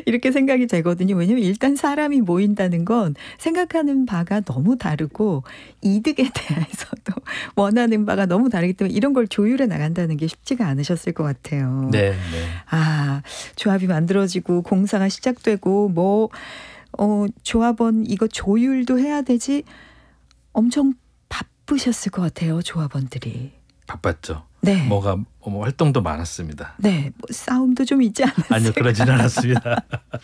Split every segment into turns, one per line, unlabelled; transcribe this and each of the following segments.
이렇게 생각이 되거든요. 왜냐하면 일단 사람이 모인다는 건 생각하는 바가 너무 다르고 이득에 대해서도 원하는 바가 너무 다르기 때문에 이런 걸 조율해 나간다는 게 쉽지가 않으셨을 것 같아요.
네, 네.
아, 조합이 만들어지고 공사가 시작되고 조합원 이거 조율도 해야 되지 엄청 바쁘셨을 것 같아요. 조합원들이.
바빴죠.
네.
뭐가 활동도 많았습니다.
네. 싸움도 좀 있지 않았어요?
아니요, 그러지는 않았습니다.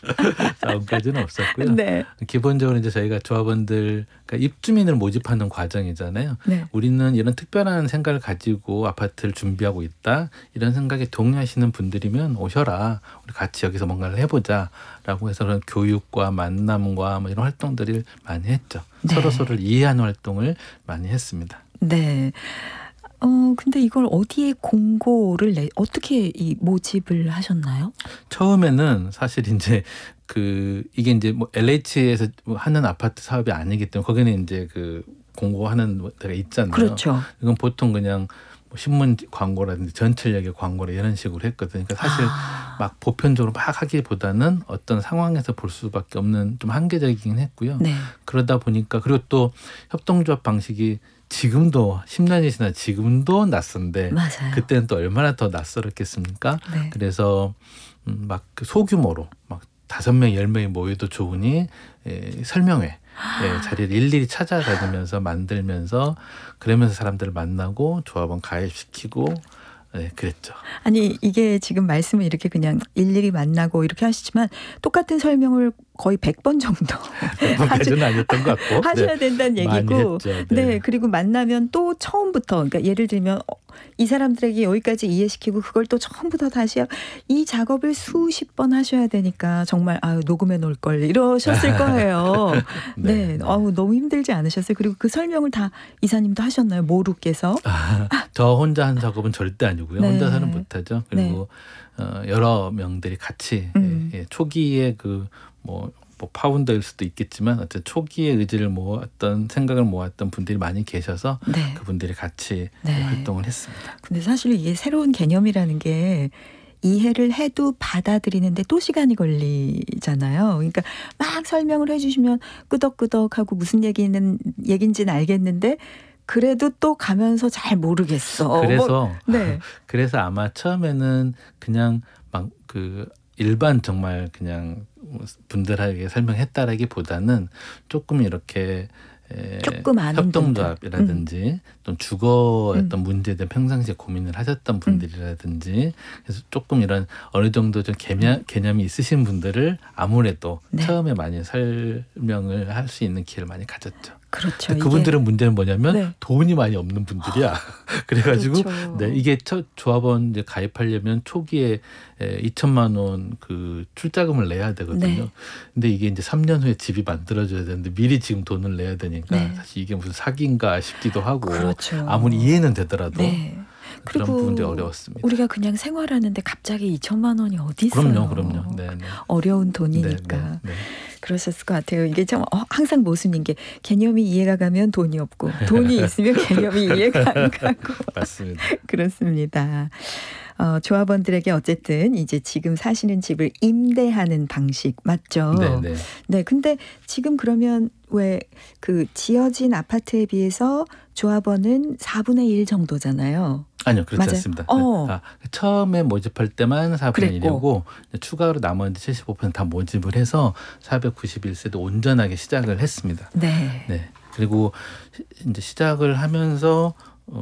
싸움까지는 없었고요.
네.
기본적으로 이제 저희가 조합원들, 그러니까 입주민을 모집하는 과정이잖아요.
네.
우리는 이런 특별한 생각을 가지고 아파트를 준비하고 있다. 이런 생각에 동의하시는 분들이면 오셔라. 우리 같이 여기서 뭔가를 해보자라고 해서 그런 교육과 만남과 뭐 이런 활동들을 많이 했죠.
네.
서로를 이해하는 활동을 많이 했습니다.
네. 근데 이걸 어디에 공고를 어떻게 이 모집을 하셨나요?
처음에는 사실 이제 이게 이제 뭐 LH에서 하는 아파트 사업이 아니기 때문에 거기는 이제 공고하는 데가 있잖아요.
그렇죠.
이건 보통 그냥 뭐 신문 광고라든지 전철역의 광고라 이런 식으로 했거든요. 그러니까 사실 막 보편적으로 막 하기보다는 어떤 상황에서 볼 수밖에 없는 좀 한계적이긴 했고요.
네.
그러다 보니까 그리고 또 협동조합 방식이 지금도 10년이 지나 지금도 낯선데
맞아요.
그때는 또 얼마나 더 낯설었겠습니까?
네.
그래서 막 소규모로 막 5명, 10명이 모여도 좋으니 설명회 자리를 일일이 찾아다니면서 만들면서 그러면서 사람들을 만나고 조합원 가입시키고 그랬죠.
아니 이게 지금 말씀을 이렇게 그냥 일일이 만나고 이렇게 하시지만 똑같은 설명을 거의 100번 정도
100번까지는 아니었던 것 같고
하셔야 된다는 얘기고 네. 그리고 만나면 또 처음부터 그러니까 예를 들면 이 사람들에게 여기까지 이해시키고 그걸 또 처음부터 다시 이 작업을 수십 번 하셔야 되니까 정말 녹음해 놓을 걸 이러셨을 거예요. 네. 너무 힘들지 않으셨어요? 그리고 그 설명을 다 이사님도 하셨나요? 모루께서?
저 혼자 한 작업은 절대 아니고요.
네.
혼자서는 못하죠. 그리고 여러 명들이 같이 초기에 뭐 파운더일 수도 있겠지만 어쨌든 초기에 의지를 모았던 생각을 모았던 분들이 많이 계셔서
네.
그분들이 같이 활동을 했습니다.
근데 사실 이게 새로운 개념이라는 게 이해를 해도 받아들이는데 또 시간이 걸리잖아요. 그러니까 막 설명을 해주시면 끄덕끄덕하고 무슨 얘기인지는 알겠는데 그래도 또 가면서 잘 모르겠어.
그래서 아마 처음에는 그냥 막 일반 정말 그냥 분들에게 설명했다라기보다는 조금 이렇게
조금 아는
협동조합이라든지 또 주거 어떤 문제에 대한 평상시에 고민을 하셨던 분들이라든지 그래서 조금 이런 어느 정도 좀 개념이 있으신 분들을 아무래도 처음에 많이 설명을 할 수 있는 기회를 많이 가졌죠.
그렇죠.
그분들은 문제는 뭐냐면 돈이 많이 없는 분들이야. 그래가지고
그렇죠.
이게 첫 조합원 이제 가입하려면 초기에 2천만 원 출자금을 내야 되거든요. 근데 이게 이제 3년 후에 집이 만들어져야 되는데 미리 지금 돈을 내야 되니까 사실 이게 무슨 사기인가 싶기도 하고
그렇죠.
아무리 이해는 되더라도 그런
그리고
부분들이 어려웠습니다.
우리가 그냥 생활하는데 갑자기 2천만 원이 어디 있어요?
그럼요. 네.
어려운 돈이니까. 그러셨을 것 같아요. 이게 참 항상 모순인 게 개념이 이해가 가면 돈이 없고 돈이 있으면 개념이 이해가 안 가고.
맞습니다.
그렇습니다. 조합원들에게 어쨌든 이제 지금 사시는 집을 임대하는 방식 맞죠? 네. 근데 지금 그러면 왜 지어진 아파트에 비해서 조합원은 4분의 1 정도잖아요.
아니요, 그렇지 않습니다. 처음에 모집할 때만 4분의 1이고 추가로 나머지 75% 다 모집을 해서 491세대 온전하게 시작을 했습니다. 네. 그리고 이제 시작을 하면서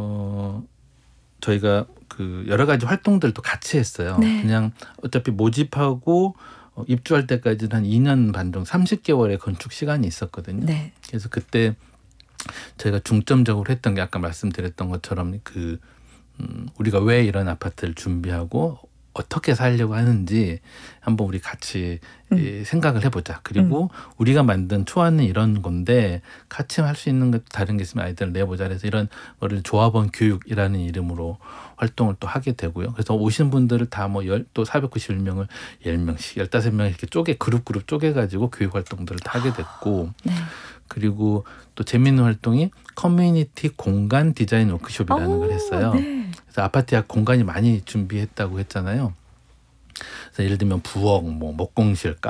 저희가 여러 가지 활동들도 같이 했어요. 그냥 어차피 모집하고 입주할 때까지는 한 2년 반 정도 30개월의 건축 시간이 있었거든요. 그래서 그때 저희가 중점적으로 했던 게 아까 말씀드렸던 것처럼 우리가 왜 이런 아파트를 준비하고 어떻게 살려고 하는지 한번 우리 같이 생각을 해보자. 그리고 우리가 만든 초안은 이런 건데 같이 할 수 있는 것 다른 게 있으면 아이들을 내보자. 그래서 이런 거를 조합원 교육이라는 이름으로 활동을 또 하게 되고요. 그래서 오신 분들을 다 또 491명을 10명씩 15명 이렇게 그룹 쪼개가지고 교육 활동들을 다 하게 됐고 그리고 또 재미있는 활동이 커뮤니티 공간 디자인 워크숍이라는 걸 했어요. 그래서 아파트 약 공간이 많이 준비했다고 했잖아요. 그래서 예를 들면 부엌, 목공실,